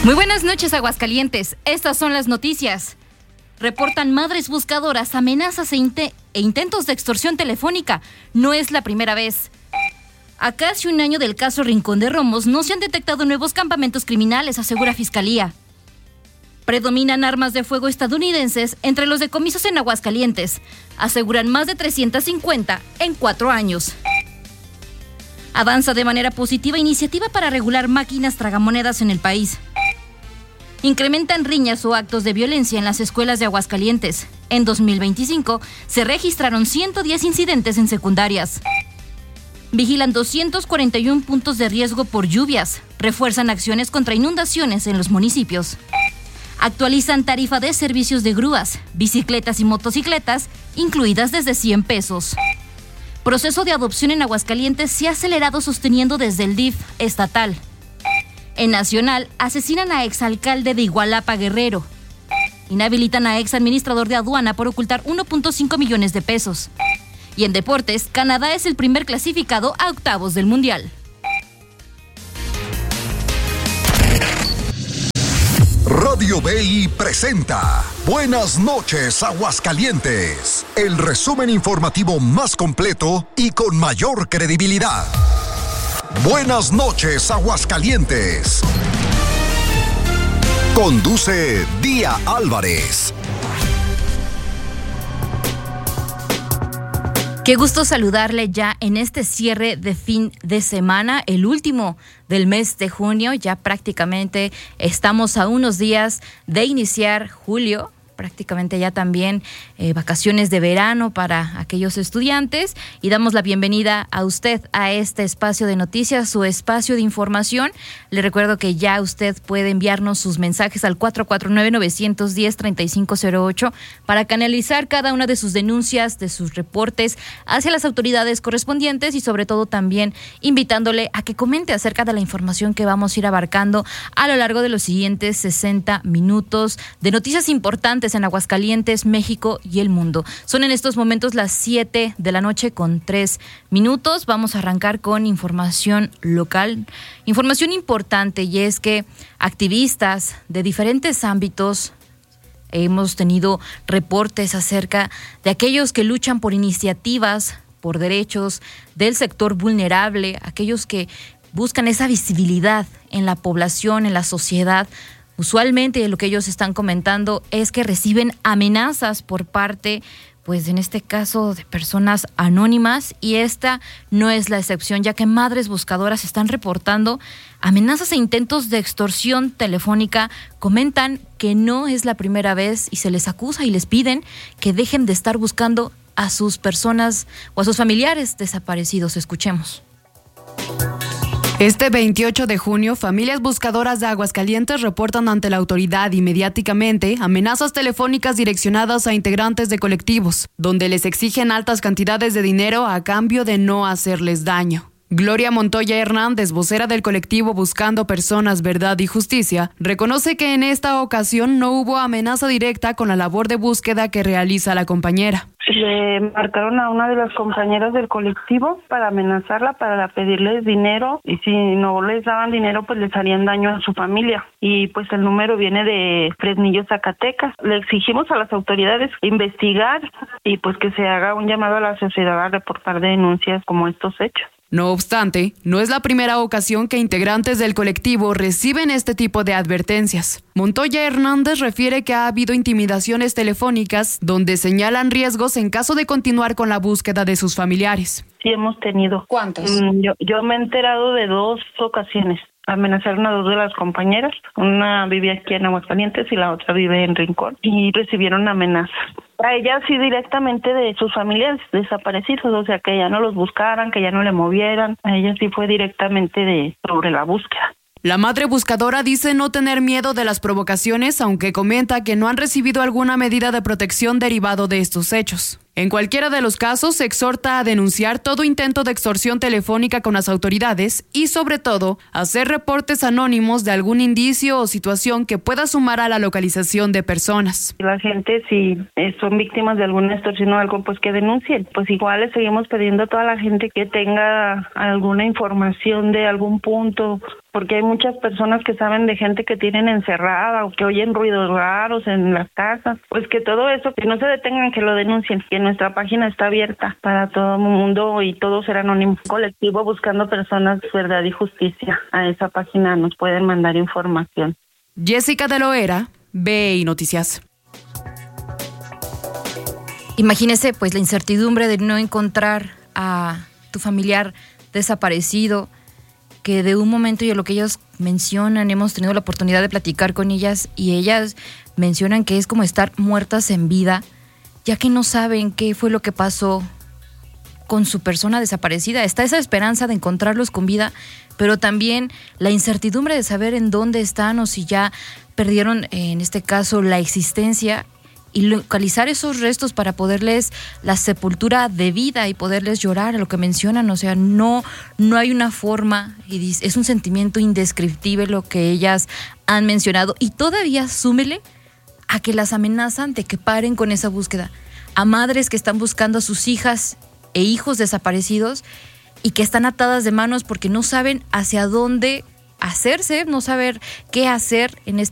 Muy buenas noches, Aguascalientes. Estas son las noticias. Reportan madres buscadoras amenazas e intentos de extorsión telefónica. No es la primera vez. A casi un año del caso Rincón de Romos, no se han detectado nuevos campamentos criminales, asegura Fiscalía. Predominan armas de fuego estadounidenses entre los decomisos en Aguascalientes. Aseguran más de 350 en 4 años. Avanza de manera positiva iniciativa para regular máquinas tragamonedas en el país. Incrementan riñas o actos de violencia en las escuelas de Aguascalientes. En 2025 se registraron 110 incidentes en secundarias. Vigilan 241 puntos de riesgo por lluvias. Refuerzan acciones contra inundaciones en los municipios. Actualizan tarifa de servicios de grúas, bicicletas y motocicletas, incluidas desde 100 pesos. Proceso de adopción en Aguascalientes se ha acelerado sosteniendo desde el DIF estatal. En Nacional, asesinan a exalcalde de Igualapa, Guerrero. Inhabilitan a exadministrador de aduana por ocultar 1.5 millones de pesos. Y en deportes, Canadá es el primer clasificado a octavos del Mundial. Radio BI presenta Buenas noches, Aguascalientes, el resumen informativo más completo y con mayor credibilidad. Buenas noches, Aguascalientes. Conduce Día Álvarez. Qué gusto saludarle ya en este cierre de fin de semana, el último del mes de junio. Ya prácticamente estamos a unos días de iniciar julio. Prácticamente ya también vacaciones de verano para aquellos estudiantes, y damos la bienvenida a usted a este espacio de noticias, su espacio de información. Le recuerdo que ya usted puede enviarnos sus mensajes al 449-910-3508 para canalizar cada una de sus denuncias, de sus reportes hacia las autoridades correspondientes, y sobre todo también invitándole a que comente acerca de la información que vamos a ir abarcando a lo largo de los siguientes 60 minutos de noticias importantes en Aguascalientes, México y el mundo. Son en estos momentos las 7 de la noche con 3 minutos. Vamos a arrancar con información local, información importante, y es que activistas de diferentes ámbitos hemos tenido reportes acerca de aquellos que luchan por iniciativas, por derechos del sector vulnerable, aquellos que buscan esa visibilidad en la población, en la sociedad. Usualmente lo que ellos están comentando es que reciben amenazas por parte, pues en este caso, de personas anónimas, y esta no es la excepción, ya que madres buscadoras están reportando amenazas e intentos de extorsión telefónica. Comentan que no es la primera vez y se les acusa y les piden que dejen de estar buscando a sus personas o a sus familiares desaparecidos. Escuchemos. Este 28 de junio, familias buscadoras de Aguascalientes reportan ante la autoridad y mediáticamente amenazas telefónicas direccionadas a integrantes de colectivos, donde les exigen altas cantidades de dinero a cambio de no hacerles daño. Gloria Montoya Hernández, vocera del colectivo Buscando Personas, Verdad y Justicia, reconoce que en esta ocasión no hubo amenaza directa con la labor de búsqueda que realiza la compañera. Le marcaron a una de las compañeras del colectivo para amenazarla, para pedirles dinero, y si no les daban dinero pues les harían daño a su familia, y pues el número viene de Fresnillo, Zacatecas. Le exigimos a las autoridades investigar y pues que se haga un llamado a la sociedad a reportar denuncias como estos hechos. No obstante, no es la primera ocasión que integrantes del colectivo reciben este tipo de advertencias. Montoya Hernández refiere que ha habido intimidaciones telefónicas donde señalan riesgos en caso de continuar con la búsqueda de sus familiares. Sí, hemos tenido. ¿Cuántos? Yo me he enterado de 2 ocasiones. Amenazaron a 2 de las compañeras. Una vive aquí en Aguascalientes y la otra vive en Rincón, y recibieron amenazas. A ella sí directamente de sus familiares desaparecidos, o sea, que ya no los buscaran, que ya no le movieran. A ella sí fue directamente sobre la búsqueda. La madre buscadora dice no tener miedo de las provocaciones, aunque comenta que no han recibido alguna medida de protección derivado de estos hechos. En cualquiera de los casos, se exhorta a denunciar todo intento de extorsión telefónica con las autoridades y, sobre todo, hacer reportes anónimos de algún indicio o situación que pueda sumar a la localización de personas. La gente, si son víctimas de alguna extorsión o algo, pues que denuncien. Pues igual le seguimos pidiendo a toda la gente que tenga alguna información de algún punto, porque hay muchas personas que saben de gente que tienen encerrada o que oyen ruidos raros en las casas. Pues que todo eso, que no se detengan, que lo denuncien, que nuestra página está abierta para todo el mundo y todo será anónimo. Colectivo Buscando Personas, Verdad y Justicia. A esa página nos pueden mandar información. Jessica de Loera, BI Noticias. Imagínese pues la incertidumbre de no encontrar a tu familiar desaparecido, que de un momento, y a lo que ellos mencionan, hemos tenido la oportunidad de platicar con ellas y ellas mencionan que es como estar muertas en vida, ya que no saben qué fue lo que pasó con su persona desaparecida. Está esa esperanza de encontrarlos con vida, pero también la incertidumbre de saber en dónde están o si ya perdieron, en este caso, la existencia, y localizar esos restos para poderles la sepultura de vida y poderles llorar a lo que mencionan. O sea, no hay una forma, y es un sentimiento indescriptible lo que ellas han mencionado, y todavía súmele a que las amenazan de que paren con esa búsqueda, a madres que están buscando a sus hijas e hijos desaparecidos y que están atadas de manos porque no saben hacia dónde hacerse, no saber qué hacer en